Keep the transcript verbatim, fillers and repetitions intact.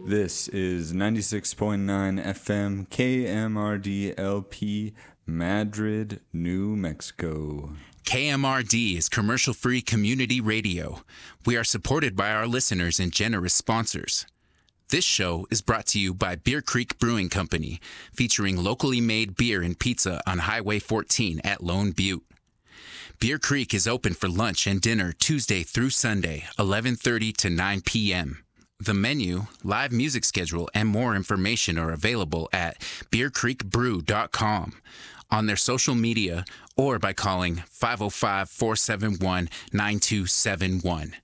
This is ninety-six point nine F M K M R D L P, Madrid, New Mexico. K M R D is commercial-free community radio. We are supported by our listeners and generous sponsors. This show is brought to you by Beer Creek Brewing Company, featuring locally made beer and pizza on Highway fourteen at Lone Butte. Beer Creek is open for lunch and dinner Tuesday through Sunday, eleven thirty to nine p.m. The menu, live music schedule, and more information are available at beer creek brew dot com, on their social media, or by calling five oh five, four seven one, nine two seven one.